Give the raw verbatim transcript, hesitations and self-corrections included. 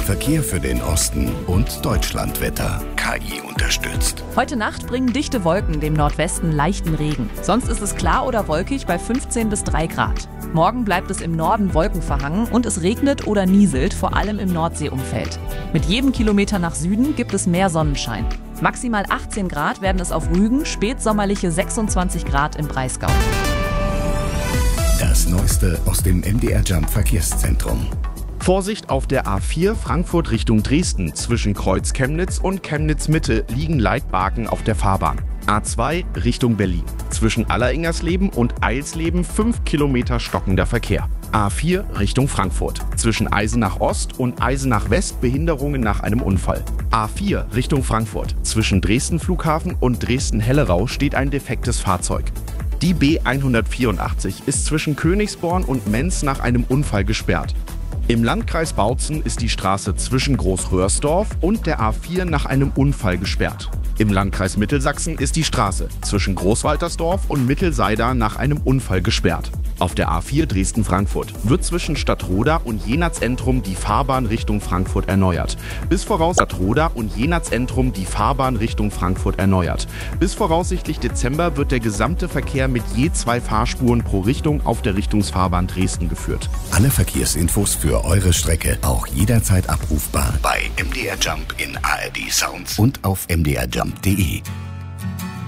Verkehr für den Osten und Deutschlandwetter. K I unterstützt. Heute Nacht bringen dichte Wolken dem Nordwesten leichten Regen. Sonst ist es klar oder wolkig bei fünfzehn bis drei Grad. Morgen bleibt es im Norden wolkenverhangen und es regnet oder nieselt, vor allem im Nordseeumfeld. Mit jedem Kilometer nach Süden gibt es mehr Sonnenschein. Maximal achtzehn Grad werden es auf Rügen, spätsommerliche sechsundzwanzig Grad im Breisgau. Das Neueste aus dem M D R Jump Verkehrszentrum. Vorsicht auf der A vier Frankfurt Richtung Dresden. Zwischen Kreuz Chemnitz und Chemnitz Mitte liegen Leitbarken auf der Fahrbahn. A zwei Richtung Berlin. Zwischen Alleringersleben und Eilsleben fünf Kilometer stockender Verkehr. A vier Richtung Frankfurt. Zwischen Eisenach Ost und Eisenach West Behinderungen nach einem Unfall. A vier Richtung Frankfurt. Zwischen Dresden Flughafen und Dresden-Hellerau steht ein defektes Fahrzeug. Die B hundertvierundachtzig ist zwischen Königsborn und Menz nach einem Unfall gesperrt. Im Landkreis Bautzen ist die Straße zwischen Großröhrsdorf und der A vier nach einem Unfall gesperrt. Im Landkreis Mittelsachsen ist die Straße zwischen Großwaltersdorf und Mittelseida nach einem Unfall gesperrt. Auf der A vier Dresden-Frankfurt wird zwischen Stadtroda und Jena-Zentrum die Fahrbahn Richtung Frankfurt erneuert. Bis voraus Stadtroda und Jena-Zentrum die Fahrbahn Richtung Frankfurt erneuert. Bis voraussichtlich Dezember wird der gesamte Verkehr mit je zwei Fahrspuren pro Richtung auf der Richtungsfahrbahn Dresden geführt. Alle Verkehrsinfos für eure Strecke auch jederzeit abrufbar bei M D R Jump in A R D Sounds und auf m d r jump punkt d e.